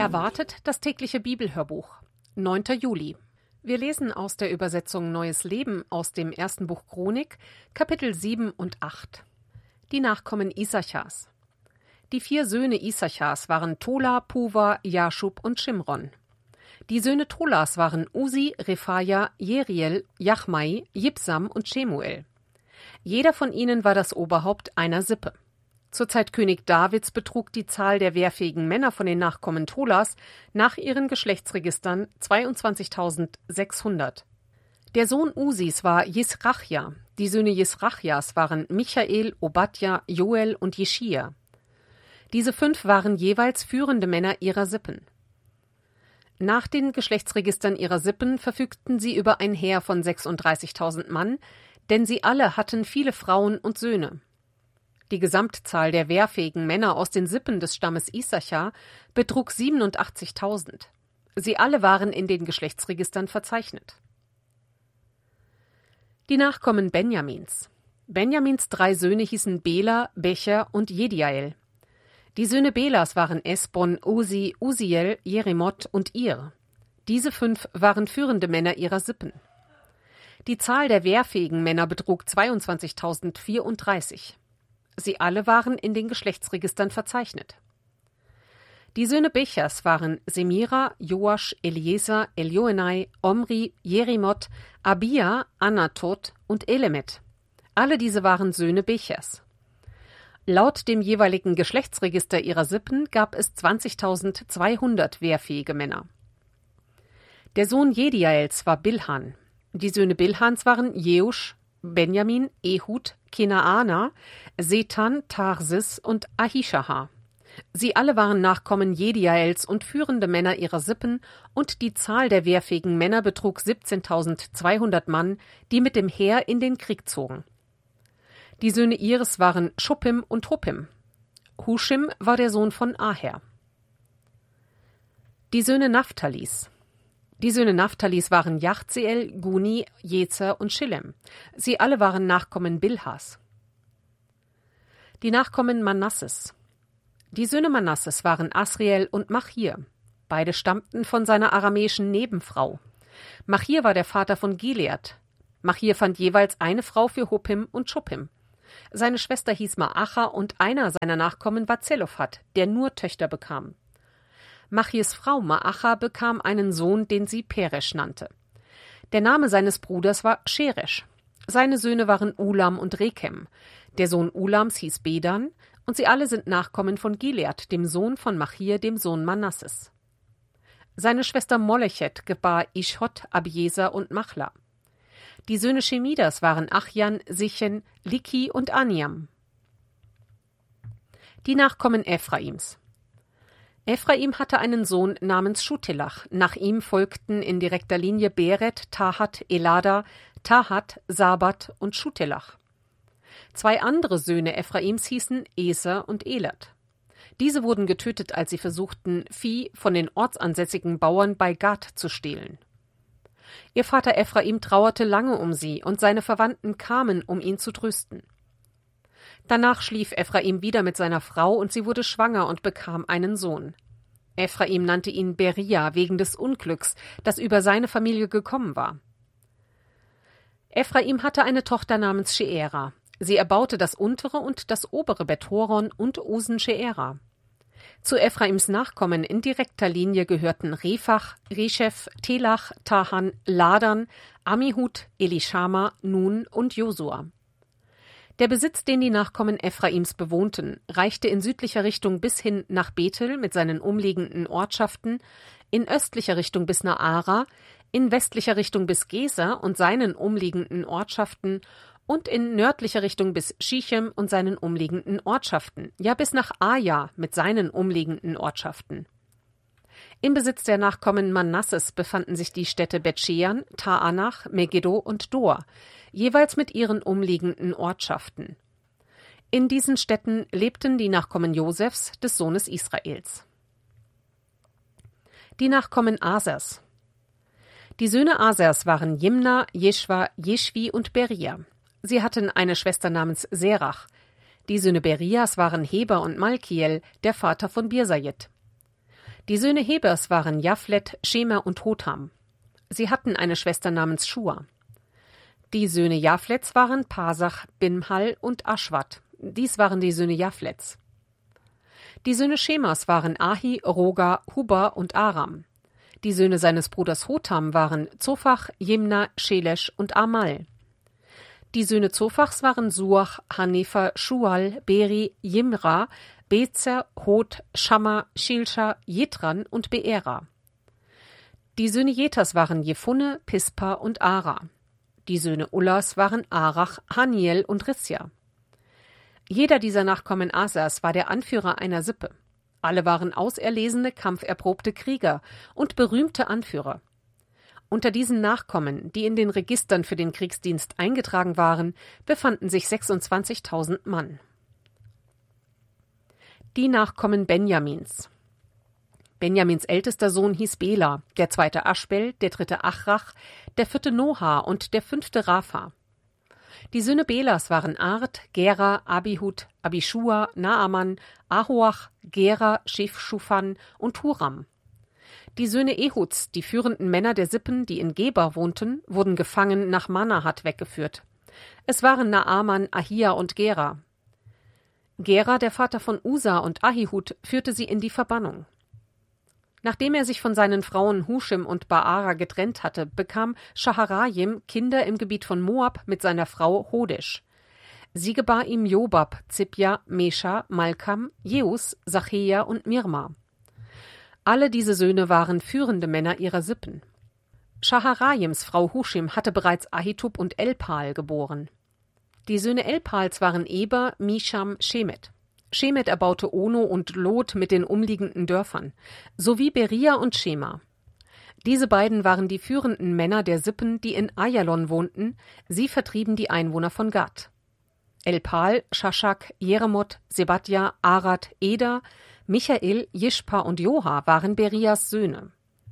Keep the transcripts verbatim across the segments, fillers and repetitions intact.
Erwartet das tägliche Bibelhörbuch. neunter Juli. Wir lesen aus der Übersetzung Neues Leben aus dem ersten Buch Chronik, Kapitel sieben und acht. Die Nachkommen Issachars. Die vier Söhne Issachars waren Tola, Puva, Jaschub und Schimron. Die Söhne Tolas waren Usi, Rephaja, Jeriel, Jachmai, Jibsam und Schemuel. Jeder von ihnen war das Oberhaupt einer Sippe. Zur Zeit König Davids betrug die Zahl der wehrfähigen Männer von den Nachkommen Tolas nach ihren Geschlechtsregistern zweiundzwanzigtausendsechshundert. Der Sohn Usis war Jisrachja. Die Söhne Jisrachjas waren Michael, Obadja, Joel und Jeschia. Diese fünf waren jeweils führende Männer ihrer Sippen. Nach den Geschlechtsregistern ihrer Sippen verfügten sie über ein Heer von sechsunddreißigtausend Mann, denn sie alle hatten viele Frauen und Söhne. Die Gesamtzahl der wehrfähigen Männer aus den Sippen des Stammes Issachar betrug siebenundachtzigtausend. Sie alle waren in den Geschlechtsregistern verzeichnet. Die Nachkommen Benjamins. Benjamins drei Söhne hießen Bela, Becher und Jediael. Die Söhne Belas waren Esbon, Usi, Usiel, Jerimoth und Ir. Diese fünf waren führende Männer ihrer Sippen. Die Zahl der wehrfähigen Männer betrug zweiundzwanzigtausendvierunddreißig. Sie alle waren in den Geschlechtsregistern verzeichnet. Die Söhne Bechers waren Semira, Joasch, Eliezer, Elioenai, Omri, Jerimoth, Abia, Anatot und Elemet. Alle diese waren Söhne Bechers. Laut dem jeweiligen Geschlechtsregister ihrer Sippen gab es zwanzigtausendzweihundert wehrfähige Männer. Der Sohn Jediaels war Bilhan. Die Söhne Bilhans waren Jeusch, Benjamin, Ehud, Kenaana, Setan, Tarsis und Ahishahar. Sie alle waren Nachkommen Jediaels und führende Männer ihrer Sippen, und die Zahl der wehrfähigen Männer betrug siebzehntausendzweihundert Mann, die mit dem Heer in den Krieg zogen. Die Söhne Iris waren Schuppim und Huppim. Huschim war der Sohn von Aher. Die Söhne Naphtalis. Die Söhne Naphtalis waren Jachzeel, Guni, Jezer und Schillem. Sie alle waren Nachkommen Bilhas. Die Nachkommen Manasses. Die Söhne Manasses waren Asriel und Machir. Beide stammten von seiner aramäischen Nebenfrau. Machir war der Vater von Gilead. Machir fand jeweils eine Frau für Huppim und Schuppim. Seine Schwester hieß Maacha und einer seiner Nachkommen war Zelophat, der nur Töchter bekam. Machirs Frau Maacha bekam einen Sohn, den sie Peresch nannte. Der Name seines Bruders war Scheresch. Seine Söhne waren Ulam und Rekem. Der Sohn Ulams hieß Bedan, und sie alle sind Nachkommen von Gilead, dem Sohn von Machir, dem Sohn Manasses. Seine Schwester Molechet gebar Ischhot, Abieser und Machla. Die Söhne Shemidas waren Achjan, Sichen, Liki und Aniam. Die Nachkommen Ephraims. Ephraim hatte einen Sohn namens Schutelach. Nach ihm folgten in direkter Linie Beret, Tahat, Elada, Tahat, Sabat und Schutelach. Zwei andere Söhne Ephraims hießen Eser und Elat. Diese wurden getötet, als sie versuchten, Vieh von den ortsansässigen Bauern bei Gad zu stehlen. Ihr Vater Ephraim trauerte lange um sie, und seine Verwandten kamen, um ihn zu trösten. Danach schlief Ephraim wieder mit seiner Frau, und sie wurde schwanger und bekam einen Sohn. Ephraim nannte ihn Beria wegen des Unglücks, das über seine Familie gekommen war. Ephraim hatte eine Tochter namens Sheera. Sie erbaute das untere und das obere Bet-Horon und Osen-Sheera. Zu Ephraims Nachkommen in direkter Linie gehörten Rephach, Reshef, Telach, Tahan, Ladan, Amihud, Elishama, Nun und Josua. Der Besitz, den die Nachkommen Ephraims bewohnten, reichte in südlicher Richtung bis hin nach Bethel mit seinen umliegenden Ortschaften, in östlicher Richtung bis Naara, in westlicher Richtung bis Geser und seinen umliegenden Ortschaften und in nördlicher Richtung bis Shichem und seinen umliegenden Ortschaften, ja bis nach Aja mit seinen umliegenden Ortschaften. Im Besitz der Nachkommen Manasses befanden sich die Städte Bet-Shean, Taanach, Megiddo und Dor, jeweils mit ihren umliegenden Ortschaften. In diesen Städten lebten die Nachkommen Josefs, des Sohnes Israels. Die Nachkommen Asers. Die Söhne Asers waren Jimna, Jeschwa, Jeschwi und Beria. Sie hatten eine Schwester namens Serach. Die Söhne Berias waren Heber und Malkiel, der Vater von Birsajit. Die Söhne Hebers waren Japhlet, Schemer und Hotham. Sie hatten eine Schwester namens Schua. Die Söhne Japhlets waren Pasach, Bimhal und Aschwat. Dies waren die Söhne Japhlets. Die Söhne Schemers waren Ahi, Roga, Huba und Aram. Die Söhne seines Bruders Hotham waren Zophach, Jimna, Schelesch und Amal. Die Söhne Zophachs waren Suach, Hanefer, Schual, Beri, Jimra, Bezer, Hod, Schamma, Schilscha, Jitran und Beera. Die Söhne Jeters waren Jephunne, Pispa und Ara. Die Söhne Ullas waren Arach, Haniel und Rissja. Jeder dieser Nachkommen Asas war der Anführer einer Sippe. Alle waren auserlesene, kampferprobte Krieger und berühmte Anführer. Unter diesen Nachkommen, die in den Registern für den Kriegsdienst eingetragen waren, befanden sich sechsundzwanzigtausend Mann. Die Nachkommen Benjamins. Benjamins ältester Sohn hieß Bela, der zweite Aschbel, der dritte Achrach, der vierte Noha und der fünfte Rapha. Die Söhne Belas waren Ard, Gera, Abihud, Abishua, Naaman, Ahoach, Gera, Shefschufan und Huram. Die Söhne Ehuds, die führenden Männer der Sippen, die in Geba wohnten, wurden gefangen nach Manahat weggeführt. Es waren Naaman, Ahia und Gera. Gera, der Vater von Usa und Ahihud, führte sie in die Verbannung. Nachdem er sich von seinen Frauen Huschim und Baara getrennt hatte, bekam Shaharajim Kinder im Gebiet von Moab mit seiner Frau Hodesh. Sie gebar ihm Jobab, Zibja, Mesha, Malkam, Jeus, Sachea und Mirma. Alle diese Söhne waren führende Männer ihrer Sippen. Shaharajims Frau Huschim hatte bereits Ahitub und Elpal geboren. Die Söhne Elpals waren Eber, Misham, Shemet. Shemet erbaute Ono und Lot mit den umliegenden Dörfern, sowie Beria und Schema. Diese beiden waren die führenden Männer der Sippen, die in Ayalon wohnten. Sie vertrieben die Einwohner von Gad. Elpal, Shashak, Jeremot, Sebadja, Arad, Eder, Michael, Jishpa und Joha waren Berias Söhne.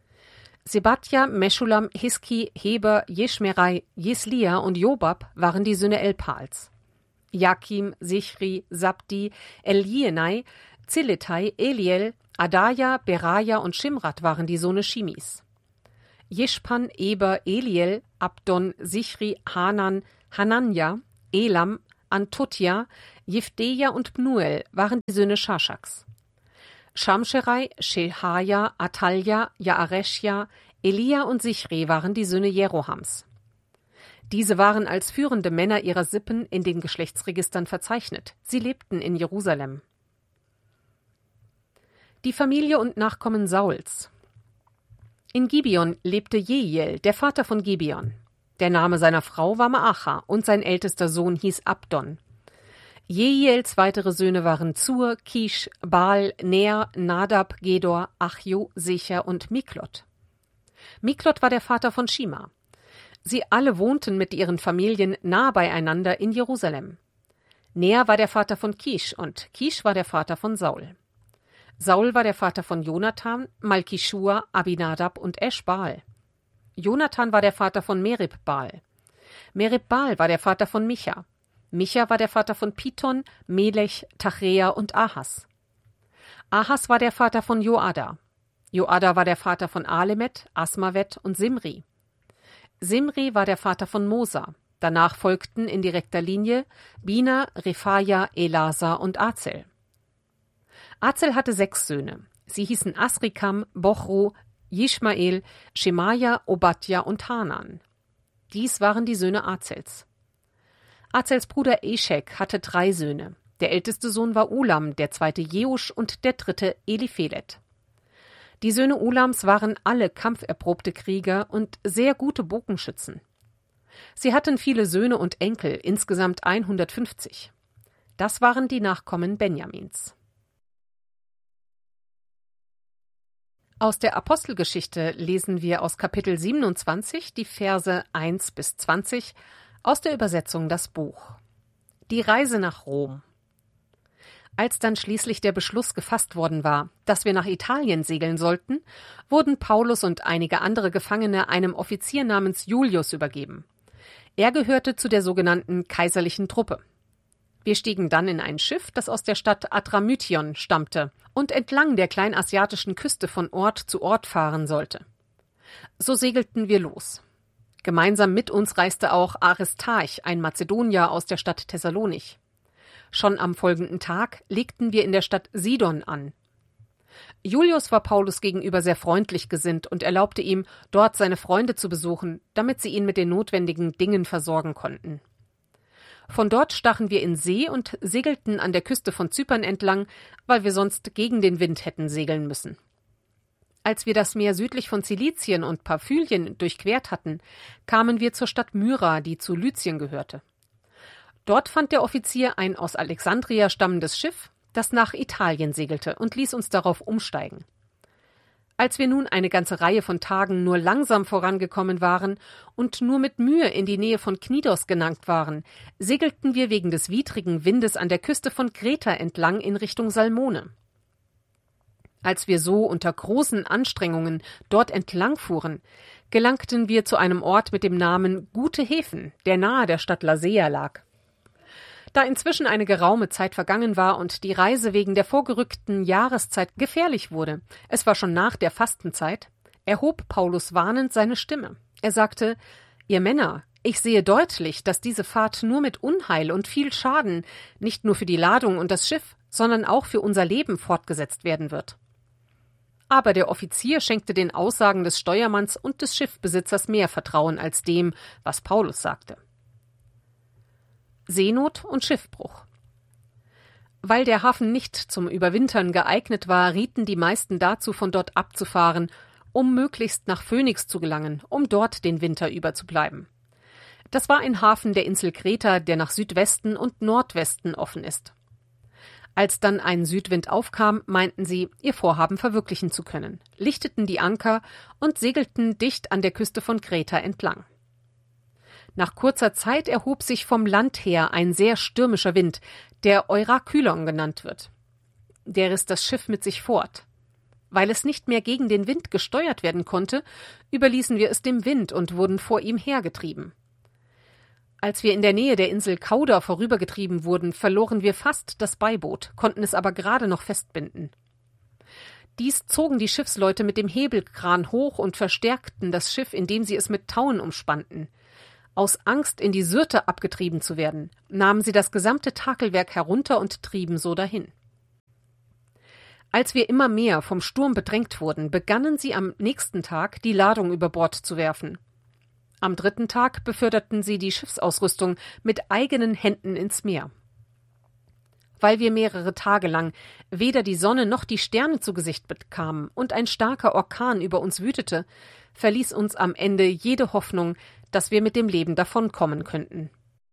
Sebadja, Meschulam, Hiski, Heber, Jeschmerai, Jeslia und Jobab waren die Söhne Elpals. Jakim, Sichri, Sabdi, Elienai, Zilletai, Eliel, Adaja, Beraja und Shimrat waren die Söhne Shimis. Jishpan, Eber, Eliel, Abdon, Sichri, Hanan, Hananja, Elam, Antotja, Jifdeja und Pnuel waren die Söhne Shashaks. Shamscherai, Shehaja, Atalja, Jaaresja, Elia und Sichri waren die Söhne Jerohams. Diese waren als führende Männer ihrer Sippen in den Geschlechtsregistern verzeichnet. Sie lebten in Jerusalem. Die Familie und Nachkommen Sauls. In Gibeon lebte Jehiel, der Vater von Gibeon. Der Name seiner Frau war Maacha und sein ältester Sohn hieß Abdon. Jehiels weitere Söhne waren Zur, Kish, Baal, Ner, Nadab, Gedor, Achju, Secher und Miklot. Miklot war der Vater von Shima. Sie alle wohnten mit ihren Familien nah beieinander in Jerusalem. Ner war der Vater von Kish und Kish war der Vater von Saul. Saul war der Vater von Jonathan, Malkishua, Abinadab und Eschbaal. Jonathan war der Vater von Merib-Baal. Merib-Baal war der Vater von Micha. Micha war der Vater von Piton, Melech, Tachrea und Ahas. Ahas war der Vater von Joada. Joada war der Vater von Alemet, Asmavet und Simri. Simri war der Vater von Mosa. Danach folgten in direkter Linie Bina, Rephaja, Elasa und Azel. Azel hatte sechs Söhne. Sie hießen Asrikam, Bochru, Jishmael, Schemaja, Obadja und Hanan. Dies waren die Söhne Azels. Azels Bruder Eschek hatte drei Söhne. Der älteste Sohn war Ulam, der zweite Jeusch und der dritte Eliphelet. Die Söhne Ulams waren alle kampferprobte Krieger und sehr gute Bogenschützen. Sie hatten viele Söhne und Enkel, insgesamt hundertfünfzig. Das waren die Nachkommen Benjamins. Aus der Apostelgeschichte lesen wir aus Kapitel siebenundzwanzig die Verse eins bis zwanzig, aus der Übersetzung Das Buch. Die Reise nach Rom. Als dann schließlich der Beschluss gefasst worden war, dass wir nach Italien segeln sollten, wurden Paulus und einige andere Gefangene einem Offizier namens Julius übergeben. Er gehörte zu der sogenannten kaiserlichen Truppe. Wir stiegen dann in ein Schiff, das aus der Stadt Adramyttion stammte und entlang der kleinasiatischen Küste von Ort zu Ort fahren sollte. So segelten wir los. Gemeinsam mit uns reiste auch Aristarch, ein Mazedonier aus der Stadt Thessalonich. Schon am folgenden Tag legten wir in der Stadt Sidon an. Julius war Paulus gegenüber sehr freundlich gesinnt und erlaubte ihm, dort seine Freunde zu besuchen, damit sie ihn mit den notwendigen Dingen versorgen konnten. Von dort stachen wir in See und segelten an der Küste von Zypern entlang, weil wir sonst gegen den Wind hätten segeln müssen. Als wir das Meer südlich von Zilizien und Paphlien durchquert hatten, kamen wir zur Stadt Myra, die zu Lyzien gehörte. Dort fand der Offizier ein aus Alexandria stammendes Schiff, das nach Italien segelte, und ließ uns darauf umsteigen. Als wir nun eine ganze Reihe von Tagen nur langsam vorangekommen waren und nur mit Mühe in die Nähe von Knidos gelangt waren, segelten wir wegen des widrigen Windes an der Küste von Kreta entlang in Richtung Salmone. Als wir so unter großen Anstrengungen dort entlang fuhren, gelangten wir zu einem Ort mit dem Namen Gute Häfen, der nahe der Stadt Lasea lag. Da inzwischen eine geraume Zeit vergangen war und die Reise wegen der vorgerückten Jahreszeit gefährlich wurde, es war schon nach der Fastenzeit, erhob Paulus warnend seine Stimme. Er sagte: »Ihr Männer, ich sehe deutlich, dass diese Fahrt nur mit Unheil und viel Schaden, nicht nur für die Ladung und das Schiff, sondern auch für unser Leben fortgesetzt werden wird.« Aber der Offizier schenkte den Aussagen des Steuermanns und des Schiffbesitzers mehr Vertrauen als dem, was Paulus sagte. Seenot und Schiffbruch. Weil der Hafen nicht zum Überwintern geeignet war, rieten die meisten dazu, von dort abzufahren, um möglichst nach Phönix zu gelangen, um dort den Winter über zu bleiben. Das war ein Hafen der Insel Kreta, der nach Südwesten und Nordwesten offen ist. Als dann ein Südwind aufkam, meinten sie, ihr Vorhaben verwirklichen zu können, lichteten die Anker und segelten dicht an der Küste von Kreta entlang. Nach kurzer Zeit erhob sich vom Land her ein sehr stürmischer Wind, der Eurakylon genannt wird. Der riss das Schiff mit sich fort. Weil es nicht mehr gegen den Wind gesteuert werden konnte, überließen wir es dem Wind und wurden vor ihm hergetrieben. Als wir in der Nähe der Insel Kauda vorübergetrieben wurden, verloren wir fast das Beiboot, konnten es aber gerade noch festbinden. Dies zogen die Schiffsleute mit dem Hebelkran hoch und verstärkten das Schiff, indem sie es mit Tauen umspannten. Aus Angst, in die Syrte abgetrieben zu werden, nahmen sie das gesamte Takelwerk herunter und trieben so dahin. Als wir immer mehr vom Sturm bedrängt wurden, begannen sie am nächsten Tag, die Ladung über Bord zu werfen. Am dritten Tag beförderten sie die Schiffsausrüstung mit eigenen Händen ins Meer. Weil wir mehrere Tage lang weder die Sonne noch die Sterne zu Gesicht bekamen und ein starker Orkan über uns wütete, verließ uns am Ende jede Hoffnung, dass wir mit dem Leben davonkommen könnten.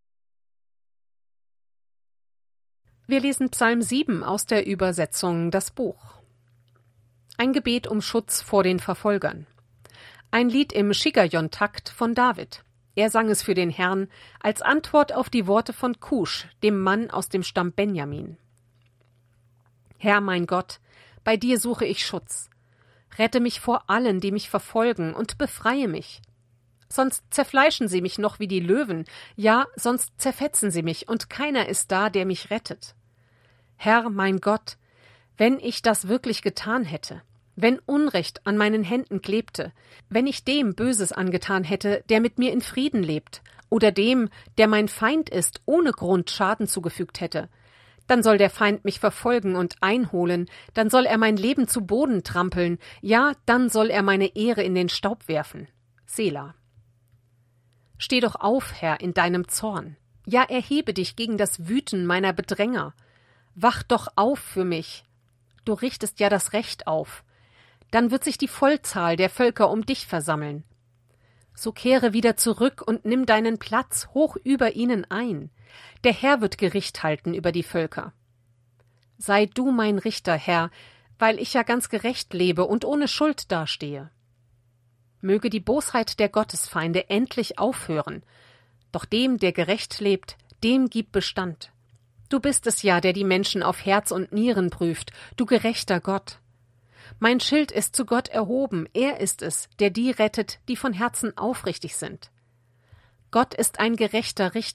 Wir lesen Psalm sieben aus der Übersetzung Das Buch. Ein Gebet um Schutz vor den Verfolgern. Ein Lied im Shiggaion-Takt von David. Er sang es für den Herrn als Antwort auf die Worte von Kusch, dem Mann aus dem Stamm Benjamin. Herr mein Gott, bei dir suche ich Schutz. Rette mich vor allen, die mich verfolgen, und befreie mich. Sonst zerfleischen sie mich noch wie die Löwen, ja, sonst zerfetzen sie mich, und keiner ist da, der mich rettet. Herr, mein Gott, wenn ich das wirklich getan hätte, wenn Unrecht an meinen Händen klebte, wenn ich dem Böses angetan hätte, der mit mir in Frieden lebt, oder dem, der mein Feind ist, ohne Grund Schaden zugefügt hätte, dann soll der Feind mich verfolgen und einholen, dann soll er mein Leben zu Boden trampeln, ja, dann soll er meine Ehre in den Staub werfen. Selah. Steh doch auf, Herr, in deinem Zorn. Ja, erhebe dich gegen das Wüten meiner Bedränger. Wach doch auf für mich. Du richtest ja das Recht auf. Dann wird sich die Vollzahl der Völker um dich versammeln. So kehre wieder zurück und nimm deinen Platz hoch über ihnen ein. Der Herr wird Gericht halten über die Völker. Sei du mein Richter, Herr, weil ich ja ganz gerecht lebe und ohne Schuld dastehe. Möge die Bosheit der Gottesfeinde endlich aufhören. Doch dem, der gerecht lebt, dem gib Bestand. Du bist es ja, der die Menschen auf Herz und Nieren prüft, du gerechter Gott. Mein Schild ist zu Gott erhoben, er ist es, der die rettet, die von Herzen aufrichtig sind. Gott ist ein gerechter Richter,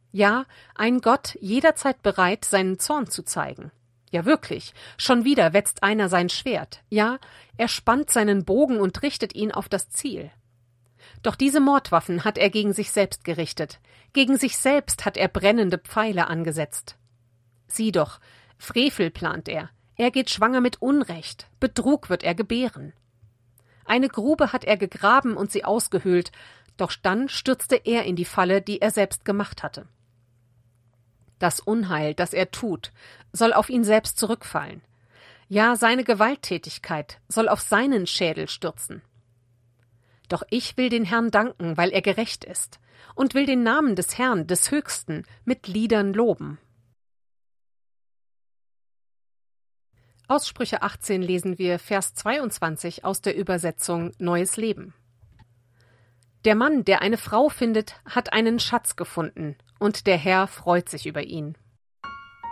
Ja, ein Gott jederzeit bereit, seinen Zorn zu zeigen. Ja, wirklich, schon wieder wetzt einer sein Schwert. Ja, er spannt seinen Bogen und richtet ihn auf das Ziel. Doch diese Mordwaffen hat er gegen sich selbst gerichtet. Gegen sich selbst hat er brennende Pfeile angesetzt. Sieh doch, Frevel plant er. Er geht schwanger mit Unrecht. Betrug wird er gebären. Eine Grube hat er gegraben und sie ausgehöhlt, doch dann stürzte er in die Falle, die er selbst gemacht hatte. Das Unheil, das er tut, soll auf ihn selbst zurückfallen. Ja, seine Gewalttätigkeit soll auf seinen Schädel stürzen. Doch ich will den Herrn danken, weil er gerecht ist, und will den Namen des Herrn, des Höchsten, mit Liedern loben. Aus Sprüche achtzehn lesen wir Vers zweiundzwanzig aus der Übersetzung Neues Leben. Der Mann, der eine Frau findet, hat einen Schatz gefunden, und der Herr freut sich über ihn.